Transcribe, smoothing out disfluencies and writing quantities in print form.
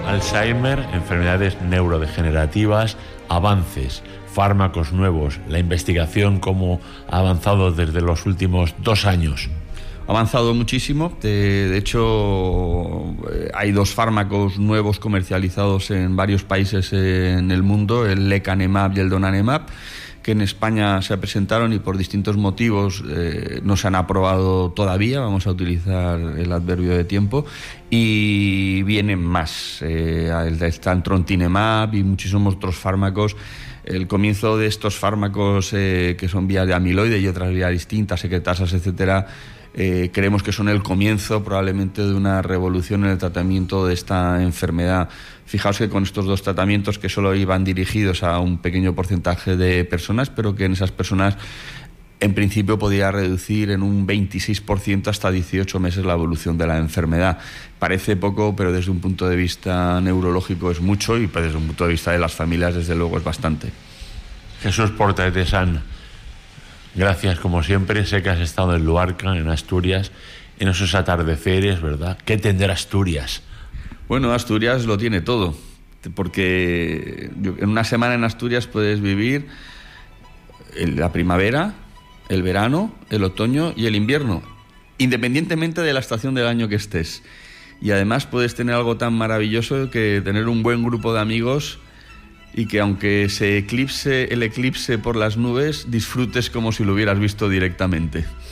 Alzheimer, enfermedades neurodegenerativas, avances, fármacos nuevos, la investigación cómo ha avanzado desde los últimos 2 años. Ha avanzado muchísimo. De hecho, hay 2 fármacos nuevos comercializados en varios países en el mundo, el lecanemab y el donanemab, que en España se presentaron y por distintos motivos no se han aprobado todavía. Vamos a utilizar el adverbio de tiempo. Y vienen más. Está el trontinemab y muchísimos otros fármacos. El comienzo de estos fármacos que son vías de amiloide y otras vías distintas, secretasas, etcétera, creemos que son el comienzo probablemente de una revolución en el tratamiento de esta enfermedad. Fijaos que con estos 2 tratamientos, que solo iban dirigidos a un pequeño porcentaje de personas, pero que en esas personas en principio podía reducir en un 26% hasta 18 meses la evolución de la enfermedad. Parece poco, pero desde un punto de vista neurológico es mucho, y desde un punto de vista de las familias desde luego es bastante. Jesús Porta de San, gracias como siempre. Sé que has estado en Luarca, en Asturias, en esos atardeceres, ¿verdad? ¿Qué tendrá Asturias? Bueno, Asturias lo tiene todo, porque en una semana en Asturias puedes vivir la primavera, el verano, el otoño y el invierno, independientemente de la estación del año que estés. Y además puedes tener algo tan maravilloso que tener un buen grupo de amigos, y que aunque se eclipse el eclipse por las nubes, disfrutes como si lo hubieras visto directamente.